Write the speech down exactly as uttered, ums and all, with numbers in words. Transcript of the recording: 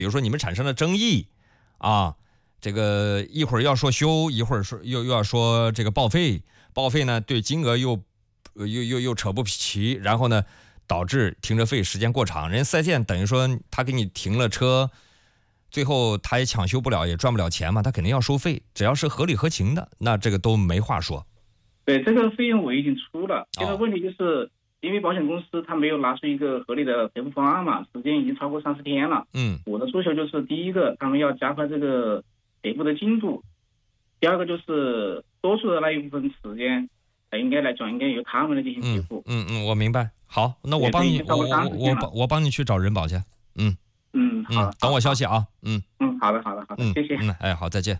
比如说你们产生了争议啊，这个一会儿要说修，一会儿说又又要说这个报废，报废呢对金额又又又又扯不齐，然后呢导致停车费时间过长，人家四 S 店等于说他给你停了车，最后他也抢修不了，也赚不了钱嘛，他肯定要收费，只要是合理合情的，那这个都没话说。 对，这个费用我已经出了，现在问题就是、哦、因为保险公司他没有拿出一个合理的赔付方案嘛，时间已经超过三十天了。 嗯， 我的诉求就是第一个，他们要加快这个赔付的进度；第二个就是多出的那一部分时间，应该来讲应该由他们来进行赔付。 嗯 嗯, 嗯，我明白。好，那我帮你，我我我我帮你去找人保去。嗯嗯，好、 嗯，等我消息啊。嗯嗯，好的好的好的，谢谢。 嗯，哎，好，再见。